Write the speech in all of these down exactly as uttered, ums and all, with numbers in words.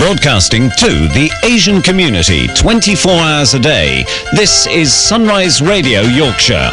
Broadcasting to the Asian community twenty-four hours a day. This is Sunrise Radio Yorkshire.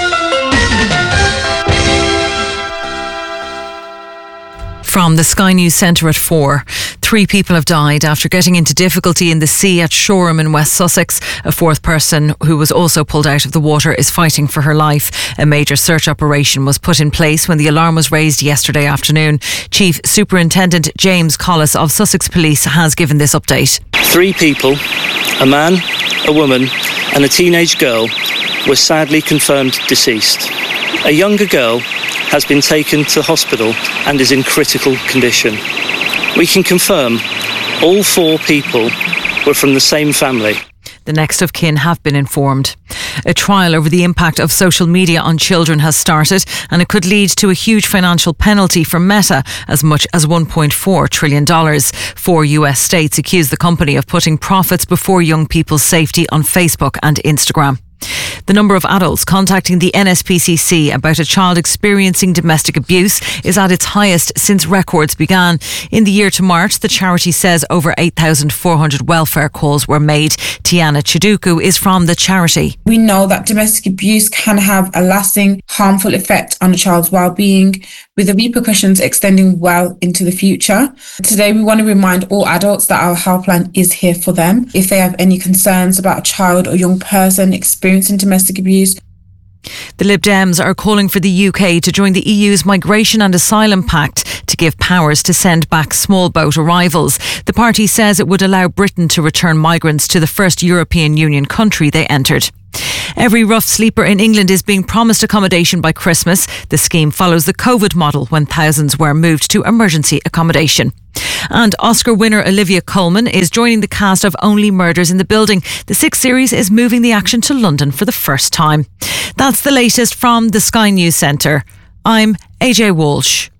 From the Sky News Centre at four. Three people have died after getting into difficulty in the sea at Shoreham in West Sussex. A fourth person, who was also pulled out of the water, is fighting for her life. A major search operation was put in place when the alarm was raised yesterday afternoon. Chief Superintendent James Collis of Sussex Police has given this update. Three people, a man, a woman and a teenage girl, were sadly confirmed deceased. A younger girl has been taken to hospital and is in critical condition. We can confirm all four people were from the same family. The next of kin have been informed. A trial over the impact of social media on children has started, and it could lead to a huge financial penalty for Meta, as much as one point four trillion dollars. Four U S states accuse the company of putting profits before young people's safety on Facebook and Instagram. The number of adults contacting the N S P C C about a child experiencing domestic abuse is at its highest since records began. In the year to March, the charity says over eight thousand four hundred welfare calls were made. Tiana Chiduku is from the charity. We know that domestic abuse can have a lasting, harmful effect on a child's well-being, with the repercussions extending well into the future. Today, we want to remind all adults that our helpline is here for them. If they have any concerns about a child or young person experiencing domestic abuse. The Lib Dems are calling for the U K to join the E U's Migration and Asylum Pact to give powers to send back small boat arrivals. The party says it would allow Britain to return migrants to the first European Union country they entered. Every rough sleeper in England is being promised accommodation by Christmas. The scheme follows the COVID model when thousands were moved to emergency accommodation. And Oscar winner Olivia Colman is joining the cast of Only Murders in the Building. The sixth series is moving the action to London for the first time. That's the latest from the Sky News Centre. I'm A J Walsh.